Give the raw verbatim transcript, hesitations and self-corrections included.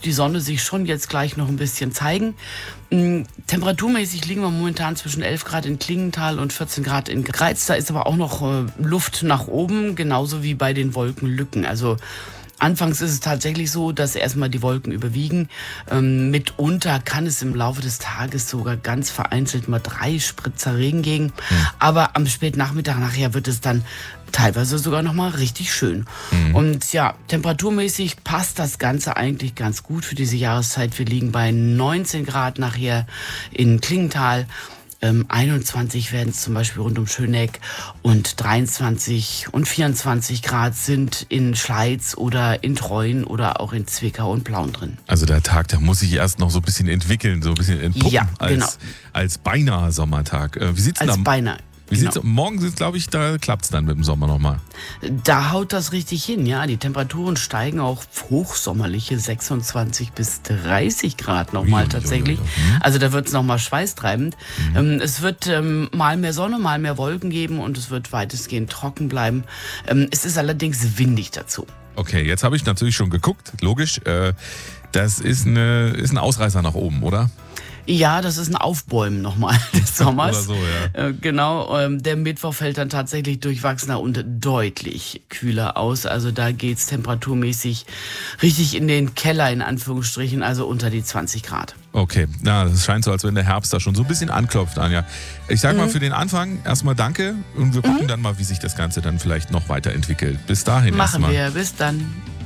die Sonne sich schon jetzt gleich noch ein bisschen zeigen. Temperaturmäßig liegen wir momentan zwischen elf Grad in Klingenthal und vierzehn Grad in Greiz. Da ist aber auch noch äh, Luft nach oben, genauso wie bei den Wolkenlücken. Also anfangs ist es tatsächlich so, dass erstmal die Wolken überwiegen. Ähm, mitunter kann es im Laufe des Tages sogar ganz vereinzelt mal drei Spritzer Regen geben. Mhm. Aber am Spätnachmittag nachher wird es dann teilweise sogar noch mal richtig schön. Mhm. Und ja, temperaturmäßig passt das Ganze eigentlich ganz gut für diese Jahreszeit. Wir liegen bei neunzehn Grad nachher in Klingenthal. Ähm, einundzwanzig werden es zum Beispiel rund um Schöneck und dreiundzwanzig und vierundzwanzig Grad sind in Schleiz oder in Treuen oder auch in Zwickau und Plauen drin. Also der Tag, der muss sich erst noch so ein bisschen entwickeln, so ein bisschen entpuppen, ja, genau. als, als beinahe Sommertag. Äh, wie sieht's denn Als da? beinahe. Wie Genau. sieht's, morgen, glaube ich, da klappt es dann mit dem Sommer nochmal. Da haut das richtig hin, ja. Die Temperaturen steigen auch hochsommerliche sechsundzwanzig bis dreißig Grad nochmal Ui, tatsächlich. ui, ui, ui. Also da wird es nochmal schweißtreibend. Mhm. Ähm, es wird ähm, mal mehr Sonne, mal mehr Wolken geben und es wird weitestgehend trocken bleiben. Ähm, es ist allerdings windig dazu. Okay, jetzt habe ich natürlich schon geguckt, logisch. Äh, das ist, eine, ist ein Ausreißer nach oben, oder? Ja, das ist ein Aufbäumen nochmal des Sommers. Oder so, ja. Äh, genau, ähm, der Mittwoch fällt dann tatsächlich durchwachsener und deutlich kühler aus. Also da geht's temperaturmäßig richtig in den Keller, in Anführungsstrichen, also unter die zwanzig Grad. Okay, na, das scheint so, als wenn der Herbst da schon so ein bisschen anklopft, Anja. Ich sag mhm. mal für den Anfang erstmal danke und wir gucken mhm. dann mal, wie sich das Ganze dann vielleicht noch weiterentwickelt. Bis dahin Machen erstmal. wir, bis dann.